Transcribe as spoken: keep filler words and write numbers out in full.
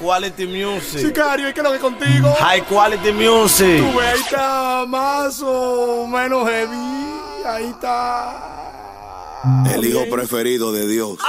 quality music. Sicario, ¿y qué es lo que contigo? High quality music. Tú ves, ahí está más o menos heavy. Ahí está. El hijo preferido de Dios.